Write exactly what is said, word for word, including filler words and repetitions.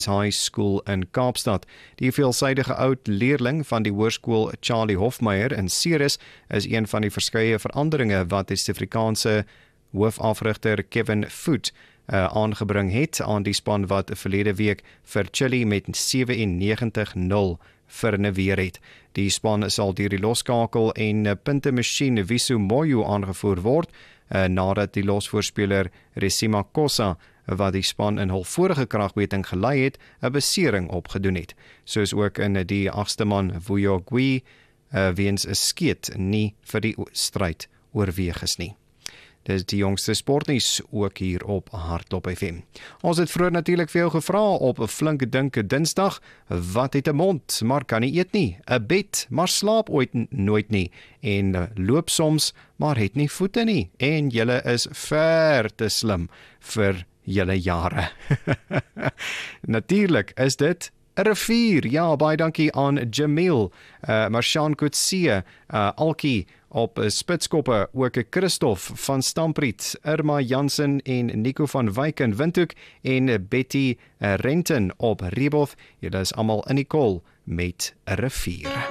High School in Kaapstad. Die veelsidige oud leerling van die hoërskool Charlie Hofmeyer in Ceres is een van die verskeie veranderinge wat die Suid-Afrikaanse hoofafrigter Kevin Foot uh, aangebring het aan die span wat verlede week vir Chile met sewe-en-negentig nul verneweer het. Die span sal deur die loskakel en puntemasjien Wisu Moyo aangevoer word, uh, nadat die losvoorspeler Resima Kosa, wat die span in hul vorige kragmeting gelei het, 'n besering opgedoen het. Soos ook in die agste man Vuyo Gui, uh, weens 'n skeet nie vir die stryd oorweeg is nie. Dis die jongste sportnuus ook hier op Hardlop F M. Ons het vroeër natuurlik vir jou gevra op 'n flinke dinke Dinsdag, wat het 'n mond, maar kan nie eet nie, 'n bed, maar slaap ooit nooit nie, en loop soms, maar het nie voete nie, en julle is ver te slim vir julle jare. Natuurlik is dit 'n rivier. Ja, baie dankie aan Jamil, uh, Marshaan Kutsie, uh, Alkie op Spitskoppe, ook 'n Christof van Stampriet, Irma Jansen en Nico van Wyk in Windhoek en Betty Renton op Reboth. Julle is almal in die kol met 'n rivier.